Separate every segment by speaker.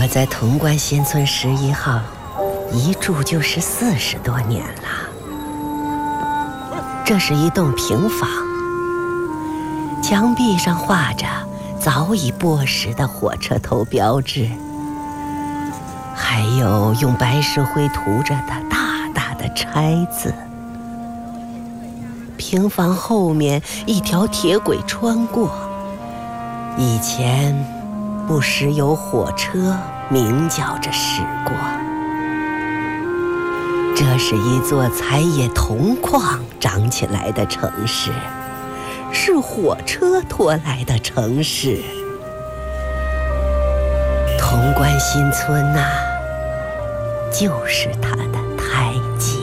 Speaker 1: 我在潼关新村11号一住就是40多年了。这是一栋平房，墙壁上画着早已剥蚀的火车头标志，还有用白石灰涂着的大大的拆字。平房后面一条铁轨穿过，以前不时有火车鸣叫着驶过。这是一座采野铜矿长起来的城市，是火车拖来的城市。潼关新村呐，就是它的胎记。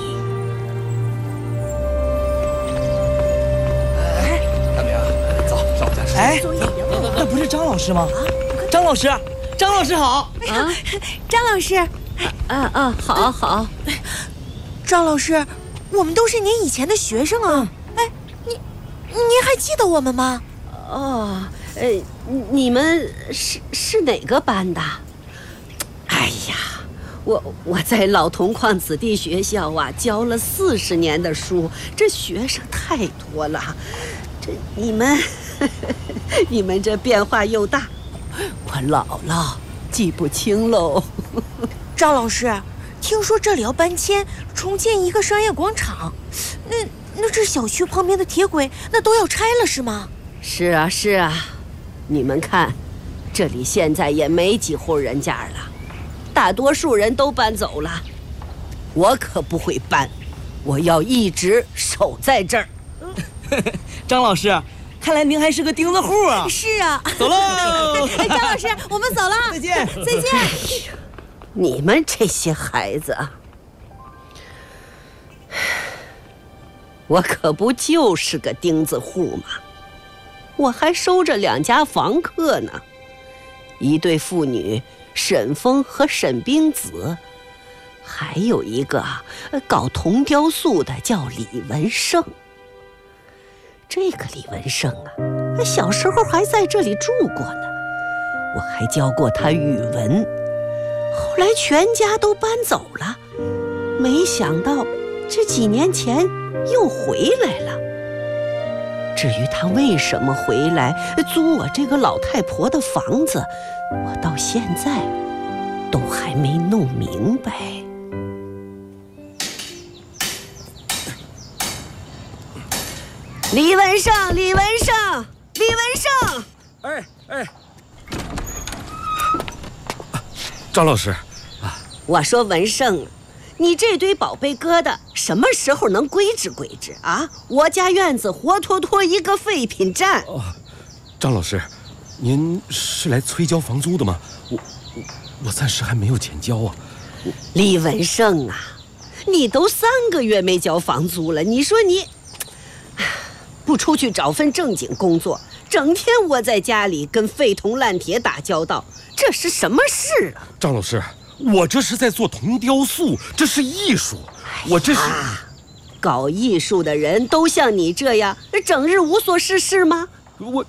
Speaker 2: 大明，走，上我家吃。
Speaker 3: 哎，那不是张老师吗？张老师，张老师好。
Speaker 4: 啊，张老师，
Speaker 1: 好。
Speaker 4: 张老师，我们都是您以前的学生啊。哎，您还记得我们吗？
Speaker 1: 哦，你们是哪个班的？哎呀，我在老铜矿子弟学校啊，教了40年的书，这学生太多了。这你们这变化又大，我老了，记不清喽。
Speaker 4: 张老师，听说这里要搬迁，重建一个商业广场，那这小区旁边的铁轨那都要拆了是吗？
Speaker 1: 是啊，你们看，这里现在也没几户人家了，大多数人都搬走了。我可不会搬，我要一直守在这儿。
Speaker 3: 张老师，看来您还是个钉子户啊。
Speaker 4: 是啊。
Speaker 3: 走喽。
Speaker 4: 哎，张老师，我们走了。
Speaker 3: 再见。
Speaker 4: 再见。
Speaker 1: 你们这些孩子，我可不就是个钉子户吗？我还收着2家房客呢，一对父女沈峰和沈冰子，还有一个搞铜雕塑的叫李文胜。这个李文胜啊，小时候还在这里住过呢，我还教过他语文。后来全家都搬走了，没想到这几年前又回来了。至于他为什么回来租我这个老太婆的房子，我到现在都还没弄明白。李文胜，
Speaker 2: 哎，张老师，
Speaker 1: 我说文胜，你这堆宝贝疙瘩什么时候能归置啊？我家院子活脱脱一个废品站。
Speaker 2: 张老师，您是来催交房租的吗？我暂时还没有钱交啊。
Speaker 1: 李文胜啊，你都3个月没交房租了，你说你不出去找份正经工作，整天窝在家里跟废铜烂铁打交道，这是什么事啊？
Speaker 2: 张老师，我这是在做铜雕塑，这是艺术，我这是
Speaker 1: 搞艺术的人都像你这样整日无所事事吗？
Speaker 2: 我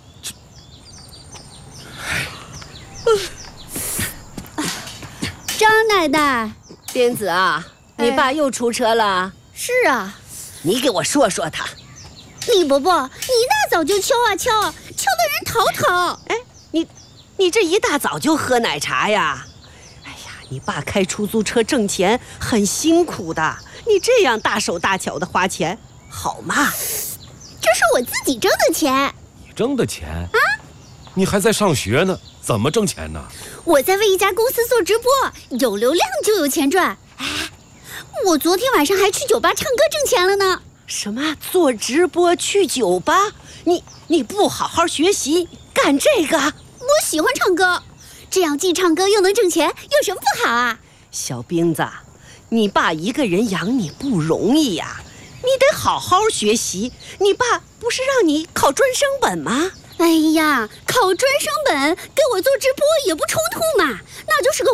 Speaker 5: 张奶奶，
Speaker 1: 冰子啊，你爸又出车了？
Speaker 5: 是啊，
Speaker 1: 你给我说说他。
Speaker 5: 李伯伯，你一大早就敲啊敲的人头疼。
Speaker 1: 哎，你这一大早就喝奶茶呀？哎呀，你爸开出租车挣钱很辛苦的，你这样大手大脚的花钱，好吗？
Speaker 5: 这是我自己挣的钱。
Speaker 2: 你挣的钱啊？你还在上学呢，怎么挣钱呢？
Speaker 5: 我在为一家公司做直播，有流量就有钱赚。哎，我昨天晚上还去酒吧唱歌挣钱了呢。
Speaker 1: 什么做直播去酒吧？你不好好学习干这个？
Speaker 5: 我喜欢唱歌，这样既唱歌又能挣钱，有什么不好啊？
Speaker 1: 小冰子，你爸一个人养你不容易呀，你得好好学习。你爸不是让你考专升本吗？
Speaker 5: 哎呀，考专升本跟我做直播也不冲突嘛，那就是个